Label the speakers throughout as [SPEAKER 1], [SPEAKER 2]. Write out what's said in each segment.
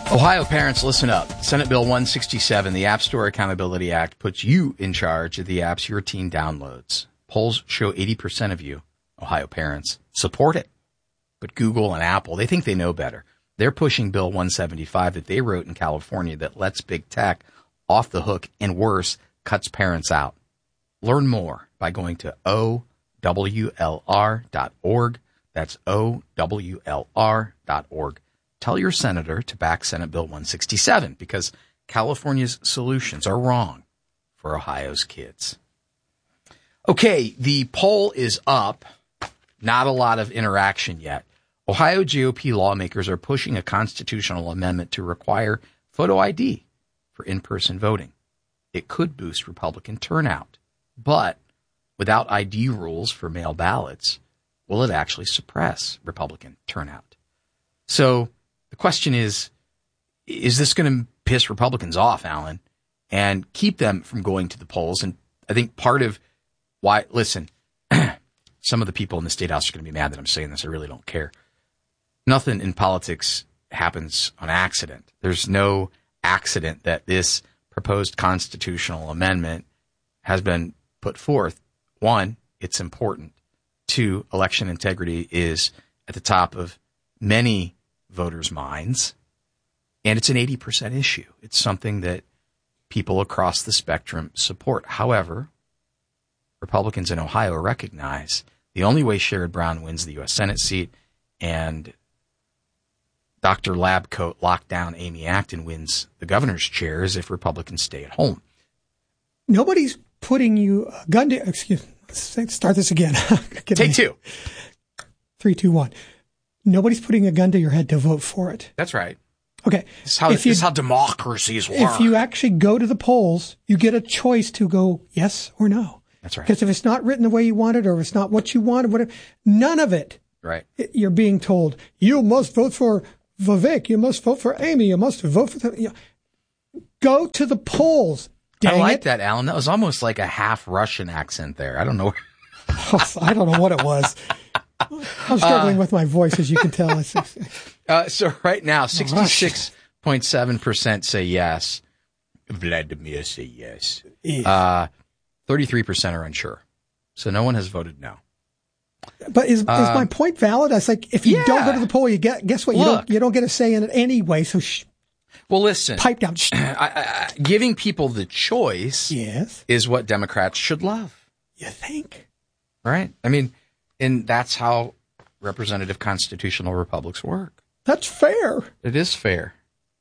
[SPEAKER 1] Ohio parents, listen up. Senate Bill 167, the App Store Accountability Act, puts you in charge of the apps your teen downloads. Polls show 80% of you, Ohio parents, support it. But Google and Apple, they think they know better. They're pushing Bill 175 that they wrote in California that lets big tech off the hook and worse, cuts parents out. Learn more by going to OWLR.org. That's OWLR.org. Tell your senator to back Senate Bill 167 because California's solutions are wrong for Ohio's kids. Okay, the poll is up. Not a lot of interaction yet. Ohio GOP lawmakers are pushing a constitutional amendment to require photo ID for in-person voting. It could boost Republican turnout, but without ID rules for mail ballots, will it actually suppress Republican turnout? So the question is this going to piss Republicans off, Alan, and keep them from going to the polls? And I think part of why, listen, some of the people in the State House are going to be mad that I'm saying this. I really don't care. Nothing in politics happens on accident. There's no accident that this proposed constitutional amendment has been put forth. One, it's important. Two, election integrity is at the top of many voters' minds, and it's an 80% issue. It's something that people across the spectrum support. However, Republicans in Ohio recognize the only way Sherrod Brown wins the U.S. Senate seat and Dr. Labcoat locked down Amy Acton wins the governor's chair is if Republicans stay at home.
[SPEAKER 2] Nobody's putting you a gun to, excuse me, let's start this again.
[SPEAKER 1] Take two.
[SPEAKER 2] 3, 2, 1. Nobody's putting a gun to your head to vote for it.
[SPEAKER 1] That's right.
[SPEAKER 2] Okay.
[SPEAKER 1] This is how democracies work.
[SPEAKER 2] If you actually go to the polls, you get a choice to go yes or no.
[SPEAKER 1] That's right.
[SPEAKER 2] Because if it's not written the way you want it, or if it's not what you wanted, whatever, none of it.
[SPEAKER 1] Right.
[SPEAKER 2] You're being told, you must vote for Vivek, you must vote for Amy, you must vote for go to the polls. Dang
[SPEAKER 1] I like
[SPEAKER 2] it.
[SPEAKER 1] that, Alan. That was almost like a half Russian accent there. I don't know.
[SPEAKER 2] I don't know what it was. I'm struggling with my voice, as you can tell.
[SPEAKER 1] So right now, 66.7% say yes. Vladimir say yes. 33% are unsure. So no one has voted no.
[SPEAKER 2] But is my point valid? It's like if you don't go to the poll, you guess what? You don't get a say in it anyway. So
[SPEAKER 1] well, listen.
[SPEAKER 2] Pipe down.
[SPEAKER 1] Giving people the choice is what Democrats should love.
[SPEAKER 2] You think?
[SPEAKER 1] Right? I mean, and that's how representative constitutional republics work.
[SPEAKER 2] That's fair.
[SPEAKER 1] It is fair.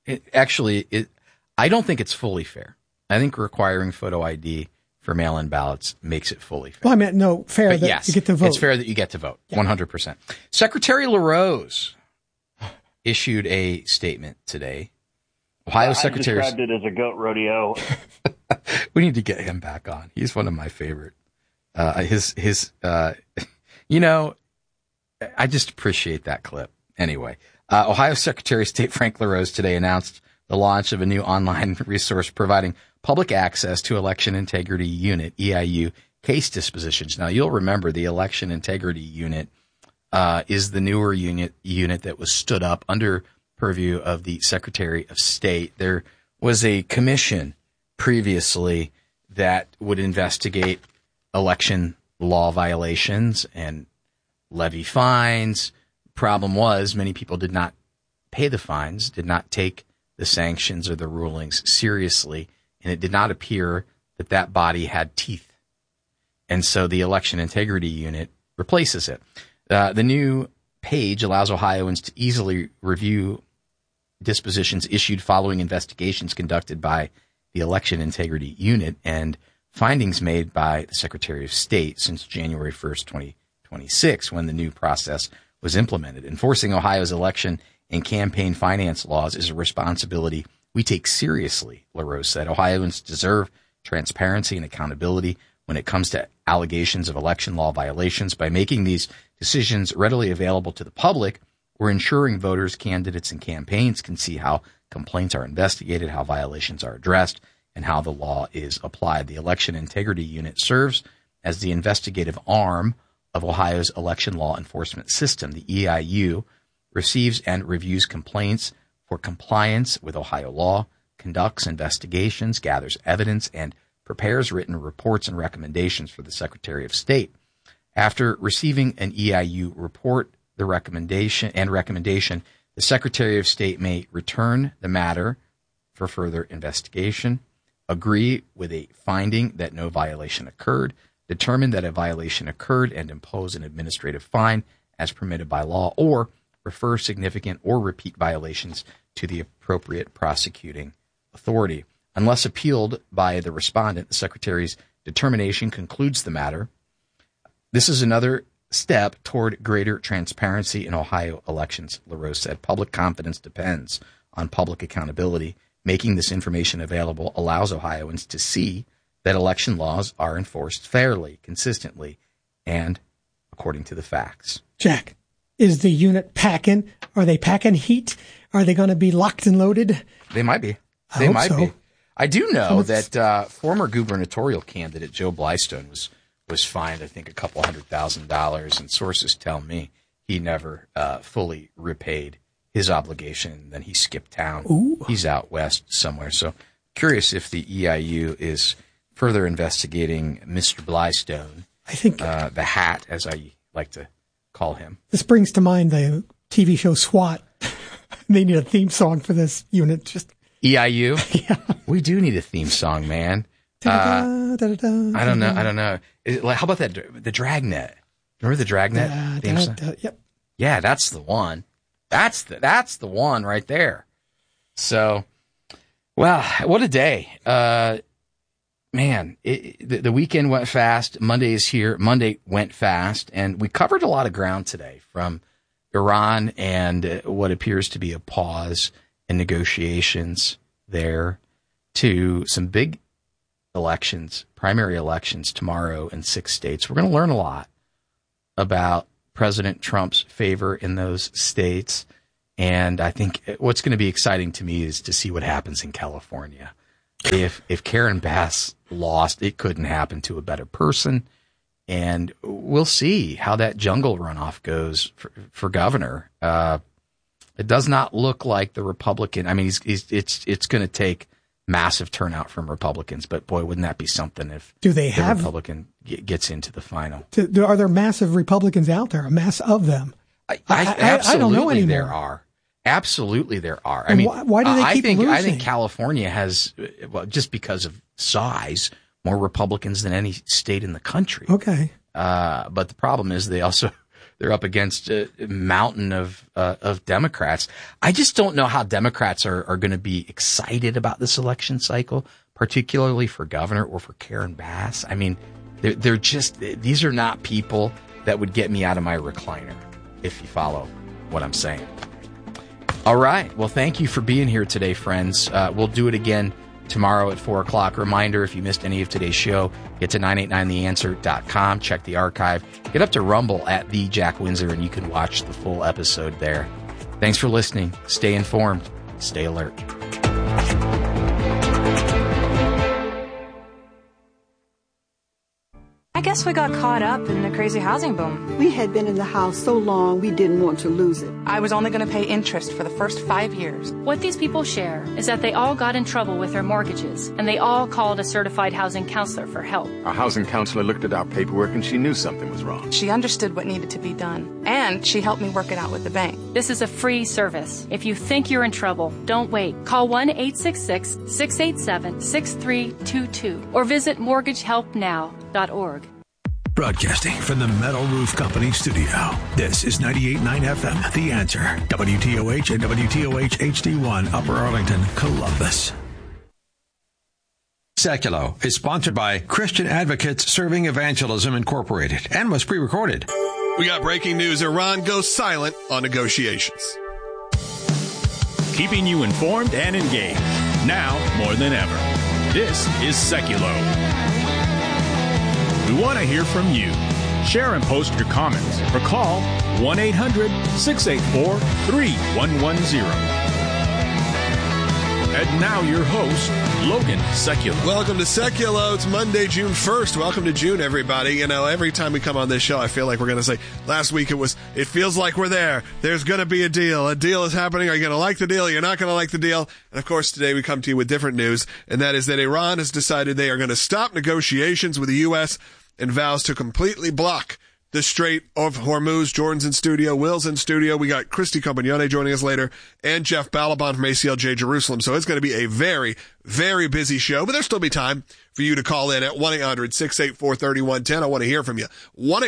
[SPEAKER 1] I don't think it's fully fair. I think requiring photo ID for mail-in ballots makes it fully fair.
[SPEAKER 2] Well, I meant fair
[SPEAKER 1] but
[SPEAKER 2] that
[SPEAKER 1] yes,
[SPEAKER 2] you get to vote.
[SPEAKER 1] It's fair that you get to vote, 100%. Secretary LaRose issued a statement today. Ohio Secretary
[SPEAKER 3] described it as a goat rodeo.
[SPEAKER 1] We need to get him back on. He's one of my favorite. I just appreciate that clip. Anyway, Ohio Secretary of State Frank LaRose today announced the launch of a new online resource providing public access to Election Integrity Unit, EIU, case dispositions. Now, you'll remember the Election Integrity Unit is the newer unit that was stood up under purview of the Secretary of State. There was a commission previously that would investigate election law violations and levy fines. Problem was, many people did not pay the fines, did not take the sanctions or the rulings seriously, and it did not appear that that body had teeth. And so the Election Integrity Unit replaces it. The new page allows Ohioans to easily review dispositions issued following investigations conducted by the Election Integrity Unit and findings made by the Secretary of State since January 1st, 2026, when the new process was implemented. Enforcing Ohio's election and campaign finance laws is a responsibility we take seriously, LaRose said. Ohioans deserve transparency and accountability when it comes to allegations of election law violations. By making these decisions readily available to the public, we're ensuring voters, candidates, and campaigns can see how complaints are investigated, how violations are addressed, and how the law is applied. The Election Integrity Unit serves as the investigative arm of Ohio's election law enforcement system. The EIU receives and reviews complaints for compliance with Ohio law, conducts investigations, gathers evidence, and prepares written reports and recommendations for the Secretary of State. After receiving an EIU report, the recommendation, the Secretary of State may return the matter for further investigation, agree with a finding that no violation occurred, determine that a violation occurred and impose an administrative fine as permitted by law, or refer significant or repeat violations to the appropriate prosecuting authority. Unless appealed by the respondent, the Secretary's determination concludes the matter. This is another step toward greater transparency in Ohio elections, LaRose said. Public confidence depends on public accountability. Making this information available allows Ohioans to see that election laws are enforced fairly, consistently, and according to the facts.
[SPEAKER 2] Jack, is the unit packing? Are they packing heat? Are they going to be locked and loaded?
[SPEAKER 1] They might be. They might be. I do know that former gubernatorial candidate Joe Blystone was fined, I think, a couple $100,000, and sources tell me he never fully repaid his obligation. Then he skipped town.
[SPEAKER 2] Ooh.
[SPEAKER 1] He's out west somewhere. So curious if the EIU is further investigating Mr. Blystone.
[SPEAKER 2] I think
[SPEAKER 1] the Hat, as I like to call him.
[SPEAKER 2] This brings to mind the TV show SWAT. They need a theme song for this unit. Just
[SPEAKER 1] EIU?
[SPEAKER 2] Yeah.
[SPEAKER 1] We do need a theme song, man. I don't know. How about the Dragnet? Remember the Dragnet theme song?
[SPEAKER 2] Yep.
[SPEAKER 1] Yeah, that's the one. That's the one right there. So, well, what a day. Man, the weekend went fast. Monday is here. Monday went fast. And we covered a lot of ground today, from Iran and what appears to be a pause in negotiations there, to some big elections, primary elections tomorrow in 6 states. We're going to learn a lot about President Trump's favor in those states. And I think what's going to be exciting to me is to see what happens in California. If Karen Bass lost, it couldn't happen to a better person. And we'll see how that jungle runoff goes for governor. It does not look like the Republican. I mean, it's going to take massive turnout from Republicans, but boy, wouldn't that be something if the Republican gets into the final.
[SPEAKER 2] Are there massive Republicans out there? A mass of them?
[SPEAKER 1] I
[SPEAKER 2] don't know anymore.
[SPEAKER 1] There are. Absolutely, there are.
[SPEAKER 2] I mean, why do they keep losing?
[SPEAKER 1] I think California has, well, just because of size, more Republicans than any state in the country.
[SPEAKER 2] Okay.
[SPEAKER 1] But the problem is they're up against a mountain of Democrats. I just don't know how Democrats are going to be excited about this election cycle, particularly for governor or for Karen Bass. I mean, these are not people that would get me out of my recliner, if you follow what I'm saying. All right. Well, thank you for being here today, friends. We'll do it again tomorrow at 4 o'clock. Reminder, if you missed any of today's show, get to 989theanswer.com. Check the archive. Get up to Rumble at The Jack Windsor, and you can watch the full episode there. Thanks for listening. Stay informed. Stay alert.
[SPEAKER 3] I guess we got caught up in the crazy housing boom.
[SPEAKER 4] We had been in the house so long, we didn't want to lose it.
[SPEAKER 5] I was only going to pay interest for the first 5 years.
[SPEAKER 6] What these people share is that they all got in trouble with their mortgages, and they all called a certified housing counselor for help.
[SPEAKER 7] Our housing counselor looked at our paperwork and she knew something was wrong.
[SPEAKER 5] She understood what needed to be done, and she helped me work it out with the bank.
[SPEAKER 6] This is a free service. If you think you're in trouble, don't wait. Call 1-866-687-6322 or visit mortgagehelpnow.org.
[SPEAKER 8] Broadcasting from the Metal Roof Company studio. This is 98.9 FM, The Answer. WTOH and WTOH HD1, Upper Arlington, Columbus. Seculo is sponsored by Christian Advocates Serving Evangelism Incorporated and was pre-recorded.
[SPEAKER 9] We got breaking news. Iran goes silent on negotiations.
[SPEAKER 10] Keeping you informed and engaged. Now more than ever. This is Seculo. We want to hear from you. Share and post your comments or call 1-800-684-3110.
[SPEAKER 8] And now your host, Logan Sekulow.
[SPEAKER 9] Welcome to Sekulow. It's Monday, June 1st. Welcome to June, everybody. You know, every time we come on this show, I feel like we're going to say, last week it feels like we're there. There's going to be a deal. A deal is happening. Are you going to like the deal? You're not going to like the deal. And of course, today we come to you with different news, and that is that Iran has decided they are going to stop negotiations with the U.S. and vows to completely block the Strait of Hormuz. Jordan's in studio. Will's in studio. We got Christy Compagnone joining us later and Jeff Balaban from ACLJ Jerusalem. So it's going to be a very, very busy show, but there'll still be time for you to call in at 1-800-684-3110. I want to hear from you.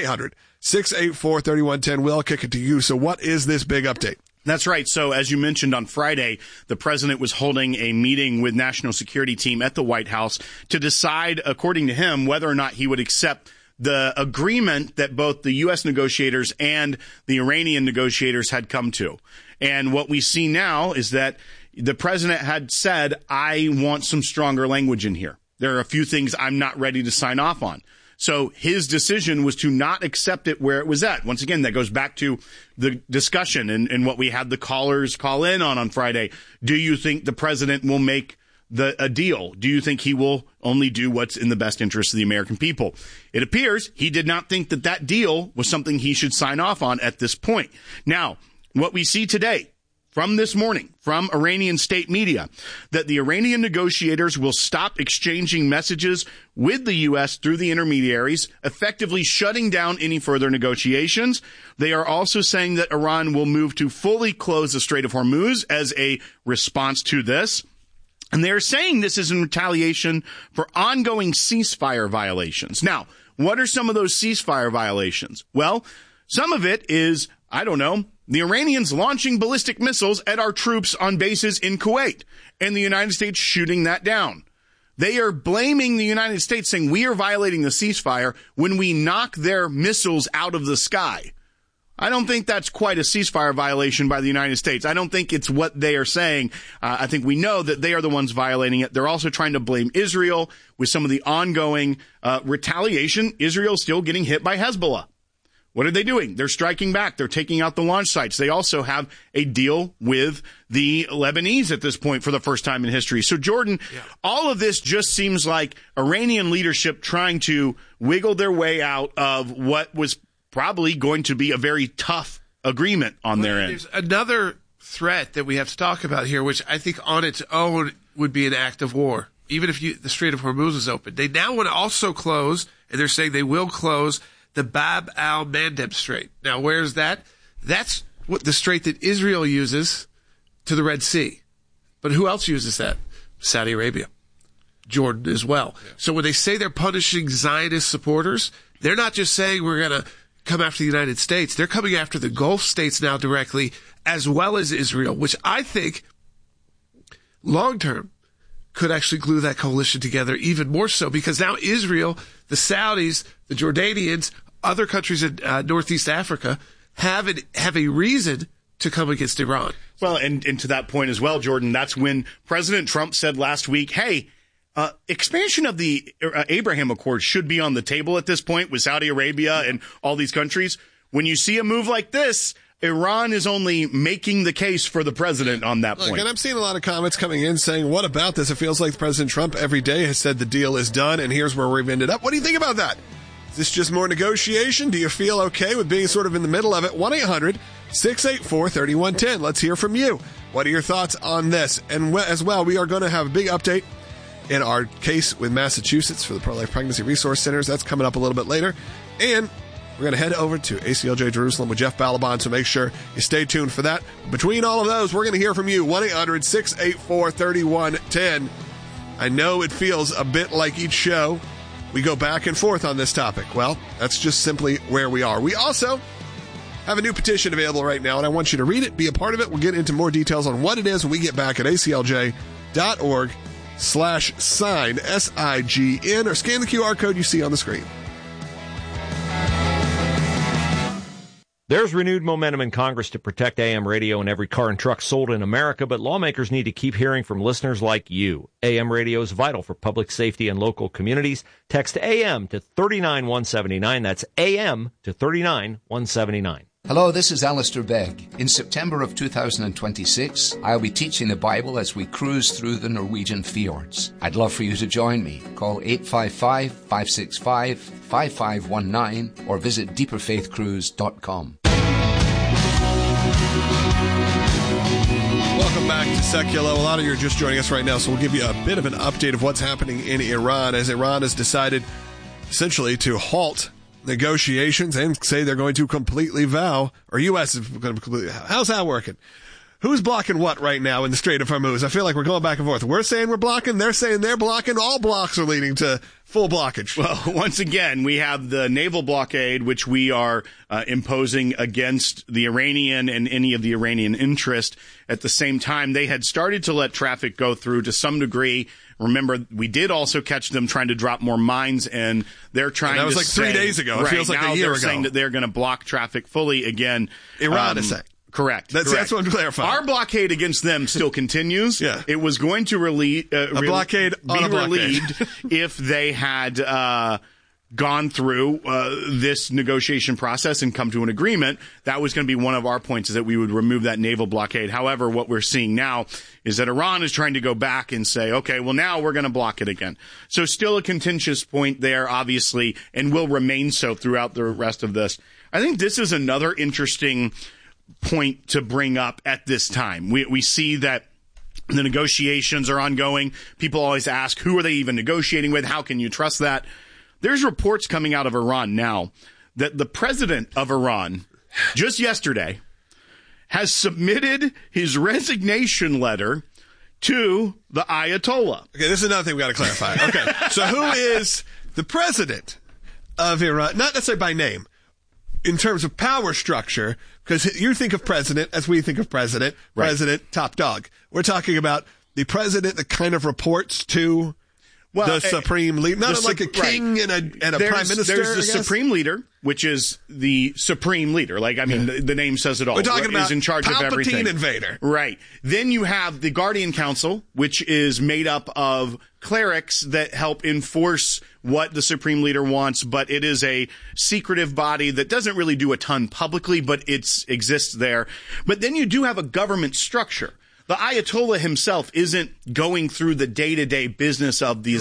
[SPEAKER 9] 1-800-684-3110. Will, I'll kick it to you. So what is this big update?
[SPEAKER 10] That's right. So as you mentioned on Friday, the president was holding a meeting with National Security Team at the White House to decide, according to him, whether or not he would accept the agreement that both the U.S. negotiators and the Iranian negotiators had come to. And what we see now is that the president had said, I want some stronger language in here. There are a few things I'm not ready to sign off on. So his decision was to not accept it where it was at. Once again, that goes back to the discussion and what we had the callers call in on Friday. Do you think the president will make a deal? Do you think he will only do what's in the best interest of the American people? It appears he did not think that deal was something he should sign off on at this point. Now, what we see today from this morning from Iranian state media, that the Iranian negotiators will stop exchanging messages with the U.S. through the intermediaries, effectively shutting down any further negotiations. They are also saying that Iran will move to fully close the Strait of Hormuz as a response to this. And they're saying this is in retaliation for ongoing ceasefire violations. Now, what are some of those ceasefire violations? Well, some of it is, I don't know, the Iranians launching ballistic missiles at our troops on bases in Kuwait and the United States shooting that down. They are blaming the United States, saying we are violating the ceasefire when we knock their missiles out of the sky. I don't think that's quite a ceasefire violation by the United States. I don't think it's what they are saying. I think we know that they are the ones violating it. They're also trying to blame Israel with some of the ongoing retaliation. Israel's still getting hit by Hezbollah. What are they doing? They're striking back. They're taking out the launch sites. They also have a deal with the Lebanese at this point for the first time in history. So, Jordan, all of this just seems like Iranian leadership trying to wiggle their way out of what was probably going to be a very tough agreement on their end.
[SPEAKER 11] There's another threat that we have to talk about here, which I think on its own would be an act of war, even if the Strait of Hormuz is open. They now want to also close, and they're saying they will close, the Bab al-Mandeb Strait. Now, where's that? That's what the strait that Israel uses to the Red Sea. But who else uses that? Saudi Arabia. Jordan as well. Yeah. So when they say they're punishing Zionist supporters, they're not just saying we're going to come after the United States. They're coming after the Gulf states now directly, as well as Israel, which I think long-term could actually glue that coalition together even more so, because now Israel, the Saudis, the Jordanians, other countries in Northeast Africa have a reason to come against Iran.
[SPEAKER 10] Well, and to that point as well, Jordan, that's when President Trump said last week, hey, expansion of the Abraham Accords should be on the table at this point with Saudi Arabia and all these countries. When you see a move like this, Iran is only making the case for the president on that point.
[SPEAKER 9] And I'm seeing a lot of comments coming in saying, what about this? It feels like President Trump every day has said the deal is done, and here's where we've ended up. What do you think about that? Is this just more negotiation? Do you feel okay with being sort of in the middle of it? 1-800-684-3110. Let's hear from you. What are your thoughts on this? And as well, we are going to have a big update in our case with Massachusetts for the Pro-Life Pregnancy Resource Centers. That's coming up a little bit later. And we're going to head over to ACLJ Jerusalem with Jeff Balaban, so make sure you stay tuned for that. Between all of those, we're going to hear from you. 1-800-684-3110. I know it feels a bit like each show we go back and forth on this topic. Well, that's just simply where we are. We also have a new petition available right now, and I want you to read it, be a part of it. We'll get into more details on what it is when we get back at aclj.org/sign, SIGN, or scan the QR code you see on the screen.
[SPEAKER 12] There's renewed momentum in Congress to protect AM radio in every car and truck sold in America, but lawmakers need to keep hearing from listeners like you. AM radio is vital for public safety and local communities. Text AM to 39179. That's AM to 39179.
[SPEAKER 13] Hello, this is Alistair Begg. In September of 2026, I'll be teaching the Bible as we cruise through the Norwegian fjords. I'd love for you to join me. Call 855-565-5519 or visit deeperfaithcruise.com.
[SPEAKER 9] Welcome back to Secular. A lot of you are just joining us right now, so we'll give you a bit of an update of what's happening in Iran as Iran has decided essentially to halt negotiations and say they're going to completely vow, or U.S. is going to completely, how's that working? Who's blocking what right now in the Strait of Hormuz? I feel like we're going back and forth. We're saying we're blocking, they're saying they're blocking. All blocks are leading to full blockage.
[SPEAKER 10] Well, once again, we have the naval blockade, which we are imposing against the Iranian and any of the Iranian interest. At the same time, they had started to let traffic go through to some degree. Remember, we did also catch them trying to drop more mines, and they're trying to
[SPEAKER 9] that was like 3 days ago. It feels like a year ago.
[SPEAKER 10] Saying that they're going to block traffic fully again.
[SPEAKER 9] Iran is saying.
[SPEAKER 10] Correct.
[SPEAKER 9] That's what I'm clarifying.
[SPEAKER 10] Our blockade against them still continues.
[SPEAKER 9] Yeah.
[SPEAKER 10] It was going to relieved if they had gone through this negotiation process and come to an agreement. That was going to be one of our points, is that we would remove that naval blockade. However, what we're seeing now is that Iran is trying to go back and say, okay, well, now we're going to block it again. So still a contentious point there, obviously, and will remain so throughout the rest of this. I think this is another interesting point to bring up at this time. We see that the negotiations are ongoing. People always ask, who are they even negotiating with? How can you trust that? There's reports coming out of Iran now that the president of Iran, just yesterday, has submitted his resignation letter to the Ayatollah.
[SPEAKER 9] Okay, this is another thing we got to clarify. Okay, so who is the president of Iran? Not necessarily by name. In terms of power structure, because you think of president as we think of president, right. President, top dog. We're talking about the president that kind of reports to the supreme leader, not like a king and a prime minister.
[SPEAKER 10] There's the supreme leader, which is the supreme leader. Like, I mean, the name says it all.
[SPEAKER 9] We're talking about
[SPEAKER 10] is in charge of everything.
[SPEAKER 9] Palpatine invader.
[SPEAKER 10] Right. Then you have the Guardian Council, which is made up of clerics that help enforce what the supreme leader wants, but it is a secretive body that doesn't really do a ton publicly, but it exists there. But then you do have a government structure. The Ayatollah himself isn't going through the day-to-day business of these